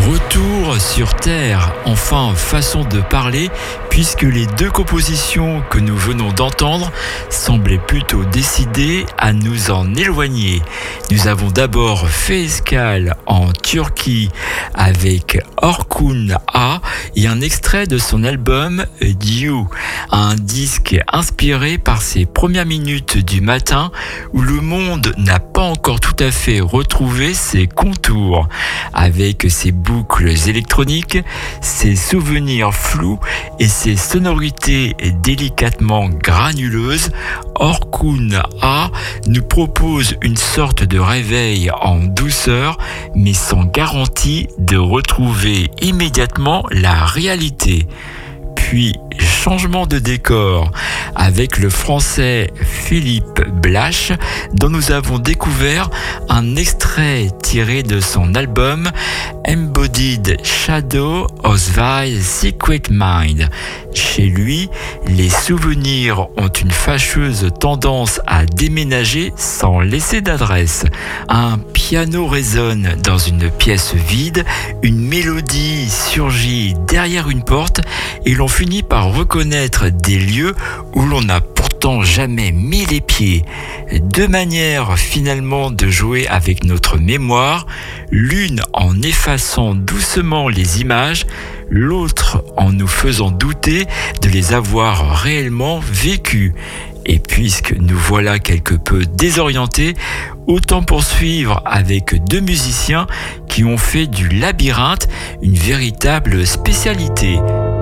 Retour sur Terre, enfin façon de parler, puisque les deux compositions que nous venons d'entendre semblaient plutôt décidées à nous en éloigner. Nous avons d'abord fait escale en Turquie avec Orkun A et un extrait de son album Dew, un disque inspiré par ses premières minutes du matin où le monde n'a pas encore tout à fait retrouvé ses contours, avec ses boucles électroniques, ses souvenirs flous et ses sonorités délicatement granuleuses. Orkun A nous propose une sorte de réveil en douceur, mais sans garantie de retrouver immédiatement la réalité. Puis, changement de décor avec le français Philippe Blache, dont nous avons découvert un extrait tiré de son album Embodied Shadow of Thy Secret Mind. Chez lui, les souvenirs ont une fâcheuse tendance à déménager sans laisser d'adresse. Un piano résonne dans une pièce vide, une mélodie surgit derrière une porte et l'on finit par reconnaître des lieux où l'on n'a pourtant jamais mis les pieds. Deux manières finalement de jouer avec notre mémoire, l'une en effaçant doucement les images, l'autre en nous faisant douter de les avoir réellement vécues. Et puisque nous voilà quelque peu désorientés, autant poursuivre avec deux musiciens qui ont fait du labyrinthe une véritable spécialité.